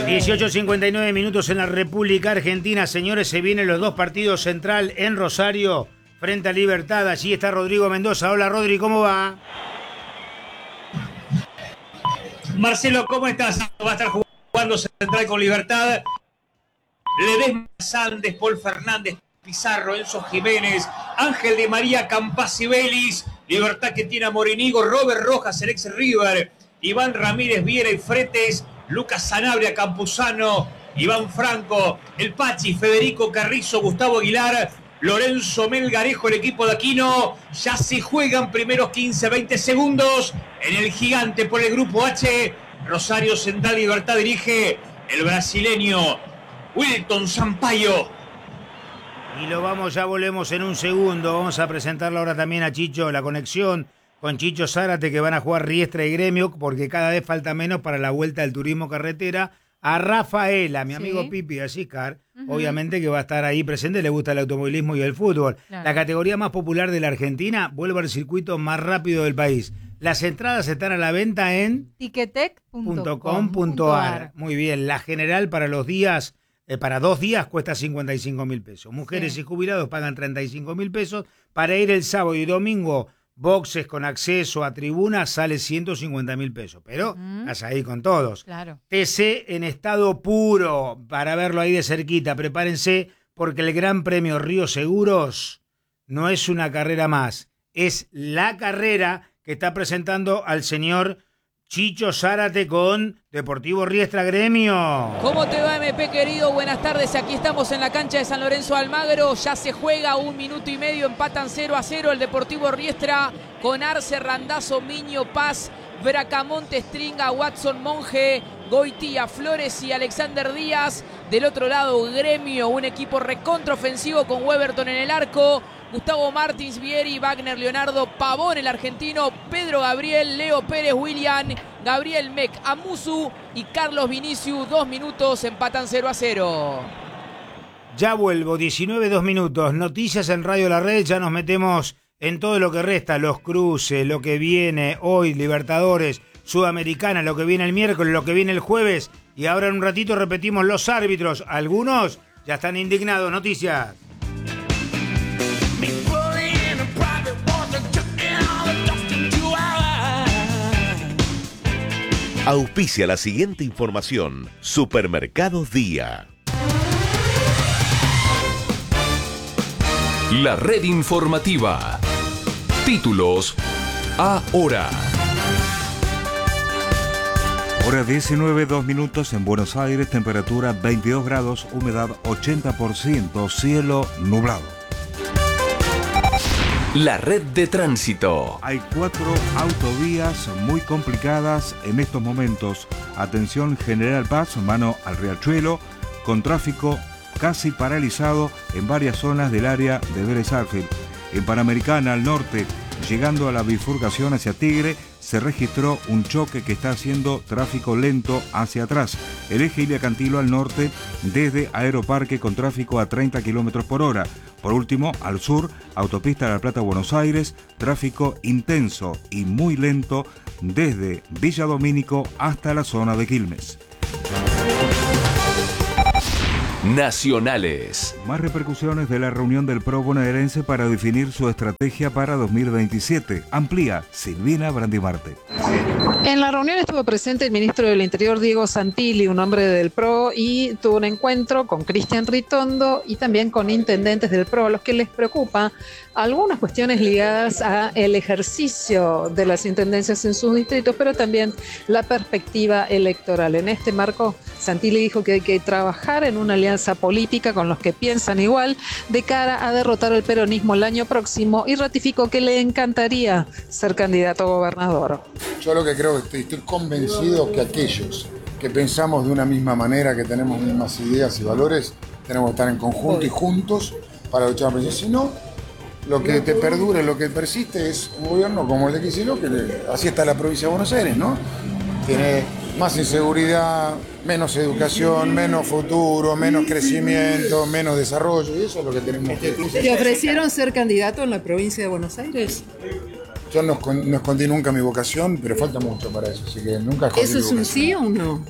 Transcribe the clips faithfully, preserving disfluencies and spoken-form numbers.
dieciocho cincuenta y nueve minutos en la República Argentina. Señores, se vienen los dos partidos. Central en Rosario frente a Libertad. Allí está Rodrigo Mendoza. Hola, Rodri, ¿cómo va? Marcelo, ¿cómo estás? Va a estar jugando Central con Libertad. Ledesma Sández, Paul Fernández, Pizarro, Enzo Jiménez, Ángel de María, Campazzi Vélez. Libertad que tiene a Morenigo, Robert Rojas, el ex River, Iván Ramírez, Viera y Fretes, Lucas Sanabria, Campuzano, Iván Franco, el Pachi, Federico Carrizo, Gustavo Aguilar, Lorenzo Melgarejo, el equipo de Aquino. Ya se juegan primeros quince, veinte segundos en el gigante por el grupo H. Rosario Central, Libertad dirige el brasileño Wilton Sampaio. Y lo vamos, ya volvemos en un segundo. Vamos a presentarle ahora también a Chicho, la conexión con Chicho Zárate, que van a jugar Riestra y Gremio, porque cada vez falta menos para la vuelta del turismo carretera. A Rafaela, mi sí. amigo Pipi de Asícar, uh-huh. obviamente que va a estar ahí presente, le gusta el automovilismo y el fútbol. Claro. La categoría más popular de la Argentina vuelve al circuito más rápido del país. Las entradas están a la venta en ticketek punto com punto ar. Muy bien, la general para los días... Eh, para dos días cuesta cincuenta y cinco mil pesos. Mujeres sí. y jubilados pagan treinta y cinco mil pesos. Para ir el sábado y domingo, boxes con acceso a tribunas sale ciento cincuenta mil pesos. Pero uh-huh. estás ahí con todos. Claro. T C en estado puro, para verlo ahí de cerquita. Prepárense, porque el Gran Premio Río Seguros no es una carrera más. Es la carrera que está presentando al señor Chicho Zárate con Deportivo Riestra Gremio. ¿Cómo te va, M P querido? Buenas tardes, aquí estamos en la cancha de San Lorenzo Almagro. Ya se juega un minuto y medio, empatan cero a cero el Deportivo Riestra con Arce, Randazzo, Miño, Paz, Bracamonte, Stringa, Watson, Monje, Goitía, Flores y Alexander Díaz. Del otro lado, Gremio, un equipo recontraofensivo con Weberton en el arco, Gustavo Martins, Vieri, Wagner, Leonardo, Pavón, el argentino, Pedro Gabriel, Leo Pérez, William, Gabriel Mec, Amusu y Carlos Vinicius. Dos minutos, empatan cero a cero. Ya vuelvo, diecinueve, dos minutos. Noticias en Radio La Red, ya nos metemos en todo lo que resta, los cruces, lo que viene hoy, Libertadores, Sudamericana, lo que viene el miércoles, lo que viene el jueves. Y ahora en un ratito repetimos los árbitros. Algunos ya están indignados. Noticias. Auspicia la siguiente información. Supermercados Día. La red informativa. Títulos ahora. Hora diecinueve, dos minutos en Buenos Aires, temperatura veintidós grados, humedad ochenta por ciento, cielo nublado. La red de tránsito. Hay cuatro autovías muy complicadas en estos momentos. Atención, General Paz, mano al Riachuelo, con tráfico casi paralizado en varias zonas del área de Vélez Sarsfield. En Panamericana, al norte, llegando a la bifurcación hacia Tigre, se registró un choque que está haciendo tráfico lento hacia atrás. El eje Ilia Cantilo al norte, desde Aeroparque con tráfico a treinta kilómetros por hora. Por último, al sur, autopista La Plata-Buenos Aires, tráfico intenso y muy lento desde Villa Domínico hasta la zona de Quilmes. Nacionales. Más repercusiones de la reunión del P R O bonaerense para definir su estrategia para dos mil veintisiete. Amplía Silvina Brandimarte. En la reunión estuvo presente el ministro del Interior, Diego Santilli, un hombre del P R O, y tuvo un encuentro con Cristian Ritondo y también con intendentes del P R O, a los que les preocupa algunas cuestiones ligadas al ejercicio de las intendencias en sus distritos, pero también la perspectiva electoral. En este marco, Santilli dijo que hay que trabajar en una alianza política con los que piensan igual de cara a derrotar el peronismo el año próximo, y ratificó que le encantaría ser candidato a gobernador. Yo lo que creo, estoy, estoy convencido que aquellos que pensamos de una misma manera, que tenemos mismas ideas y valores, tenemos que estar en conjunto y juntos para luchar por eso. Si no, lo que te perdura, lo que persiste es un gobierno como el de Kicillof, que le, así está la provincia de Buenos Aires, ¿no? Tiene más inseguridad, menos educación, menos futuro, menos crecimiento, menos desarrollo, y eso es lo que tenemos que... ¿Te ofrecieron ser candidato en la provincia de Buenos Aires? Yo no, no escondí nunca mi vocación, pero falta mucho para eso, así que nunca escondí. ¿Eso es un sí o un no?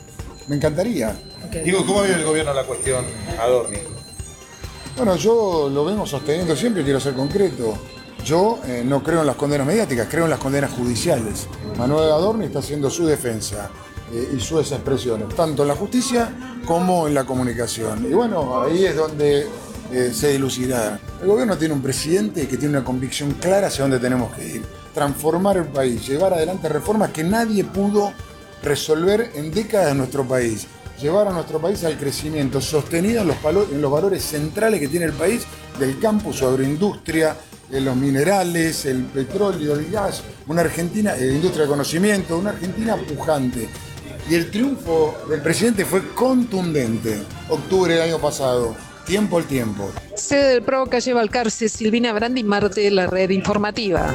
Me encantaría. Okay. Digo, ¿cómo vive el gobierno la cuestión Adorni? Bueno, yo lo vengo sosteniendo siempre y quiero ser concreto. Yo eh, no creo en las condenas mediáticas, creo en las condenas judiciales. Manuel Adorni está haciendo su defensa eh, y sus expresiones, tanto en la justicia como en la comunicación. Y bueno, ahí es donde eh, se dilucidará. El gobierno tiene un presidente que tiene una convicción clara hacia dónde tenemos que ir. Transformar el país, llevar adelante reformas que nadie pudo resolver en décadas en nuestro país. Llevar a nuestro país al crecimiento sostenido en los, valores, en los valores centrales que tiene el país, del campo, su agroindustria, los minerales, el petróleo, el gas, una Argentina, la industria de conocimiento, una Argentina pujante. Y el triunfo del presidente fue contundente. Octubre del año pasado, tiempo al tiempo. Sede del P R O, calle Balcarce, Silvina Brandi, Marte, la red informativa.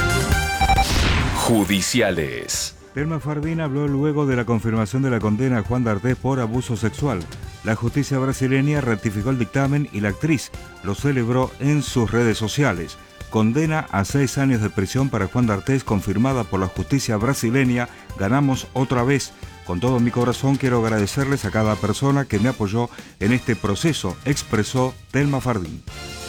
Judiciales. Telma Fardín habló luego de la confirmación de la condena a Juan D'Artés por abuso sexual. La justicia brasileña ratificó el dictamen y la actriz lo celebró en sus redes sociales. Condena a seis años de prisión para Juan D'Artés confirmada por la justicia brasileña. Ganamos otra vez. Con todo mi corazón quiero agradecerles a cada persona que me apoyó en este proceso, expresó Telma Fardín.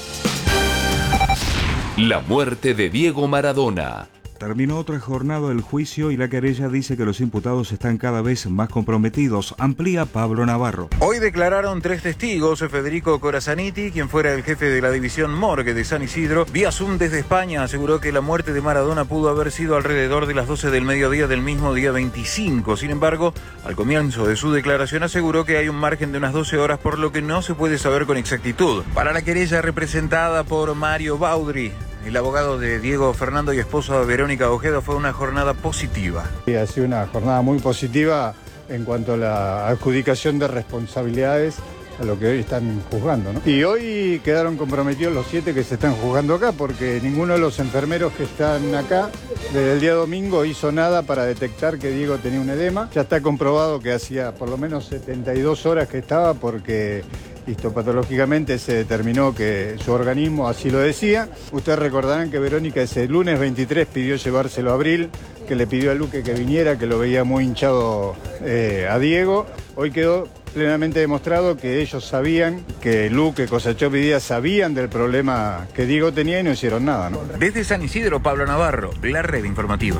La muerte de Diego Maradona. Terminó otra jornada del juicio y la querella dice que los imputados están cada vez más comprometidos. Amplía Pablo Navarro. Hoy declararon tres testigos. Federico Corazaniti, quien fuera el jefe de la división morgue de San Isidro, vía Zoom desde España, aseguró que la muerte de Maradona pudo haber sido alrededor de las doce del mediodía del mismo día veinticinco. Sin embargo, al comienzo de su declaración aseguró que hay un margen de unas doce horas, por lo que no se puede saber con exactitud. Para la querella representada por Mario Baudry, el abogado de Diego Fernando y esposa de Verónica Ojeda, fue una jornada positiva. Sí, ha sido una jornada muy positiva en cuanto a la adjudicación de responsabilidades a lo que hoy están juzgando, ¿no? Y hoy quedaron comprometidos los siete que se están juzgando acá, porque ninguno de los enfermeros que están acá desde el día domingo hizo nada para detectar que Diego tenía un edema. Ya está comprobado que hacía por lo menos setenta y dos horas que estaba, porque histopatológicamente se determinó que su organismo así lo decía. Ustedes recordarán que Verónica ese lunes veintitrés pidió llevárselo a Abril, que le pidió a Luque que viniera, que lo veía muy hinchado eh, a Diego. Hoy quedó plenamente demostrado que ellos sabían, que Luque, Cosachov y Díaz sabían del problema que Diego tenía y no hicieron nada, ¿no? Desde San Isidro, Pablo Navarro, la red informativa.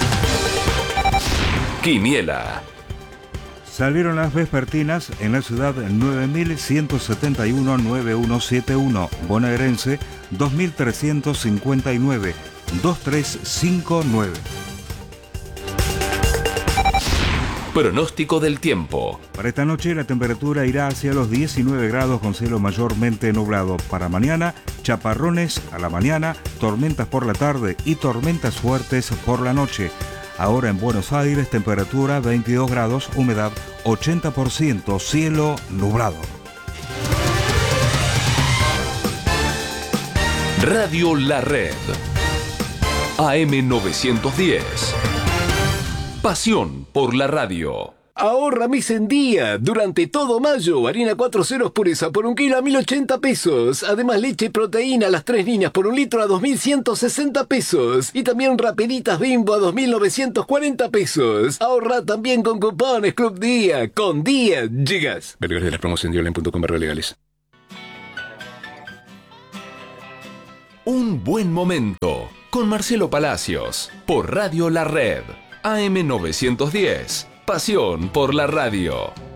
Quiniela. Salieron las vespertinas en la ciudad nueve mil ciento setenta y uno nueve uno siete uno, bonaerense dos mil trescientos cincuenta y nueve dos tres cinco nueve. Pronóstico del tiempo. Para esta noche la temperatura irá hacia los diecinueve grados con cielo mayormente nublado. Para mañana, chaparrones a la mañana, tormentas por la tarde y tormentas fuertes por la noche. Ahora en Buenos Aires, temperatura veintidós grados, humedad ochenta por ciento, cielo nublado. Radio La Red. A M novecientos diez. Pasión por la radio. Ahorra mes en día. Durante todo mayo, harina cuatro ceros pureza por un kilo a mil ochenta pesos. Además, leche y proteína a las tres líneas por un litro a dos mil ciento sesenta pesos. Y también rapeditas Bimbo a dos mil novecientos cuarenta pesos. Ahorra también con cupones Club Día. Con Día llegas. Vergas de la promoción de online punto com barra legales. Un buen momento. Con Marcelo Palacios. Por Radio La Red. A M novecientos diez. Pasión por la radio.